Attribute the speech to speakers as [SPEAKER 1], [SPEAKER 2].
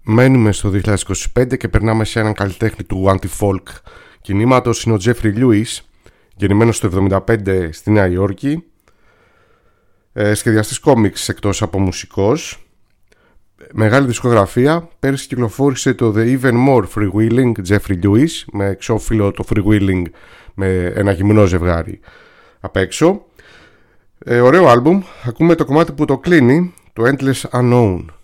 [SPEAKER 1] Μένουμε στο 2025 και περνάμε σε έναν καλλιτέχνη του anti-folk κινήματος. Είναι ο Jeffrey Lewis, γεννημένος το 1975 στη Νέα Υόρκη, σχεδιαστής κόμιξ εκτός από μουσικός. Μεγάλη δισκογραφία. Πέρυσι κυκλοφόρησε το The Even More Freewheeling Jeffrey Lewis, με εξώφυλλο το Freewheeling με ένα γυμνό ζευγάρι απ' έξω. Ωραίο άλμπουμ. Ακούμε το κομμάτι που το κλείνει, το Endless Unknown.